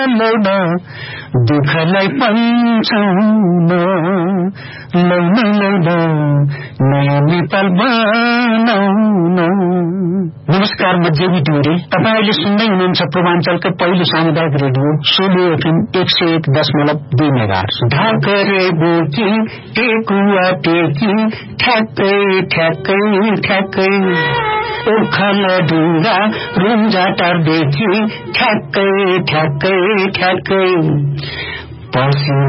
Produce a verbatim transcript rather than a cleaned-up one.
Loan दुःखलाई पन्छौन loan loan नयाँ नेपाल बनाउन। नमस्कार, म जेबी डोरे। तपाईले सुन्दै हुनुहुन्छ पूर्वाञ्चलको पहिलो सामुदायिक रेडियो सोलो एफएम एक सय एक दशमलव दुई मेगाहर्ज। ढाकरे बोकी टेकुवा टेकी ठ्याक्कै ठ्याक्कै ठ्याक्कै ओखल ढुङ्गा रुम्जाटारदेखि ठ्याक्कै ठ्याक्कै ठ्याक्कै पसिना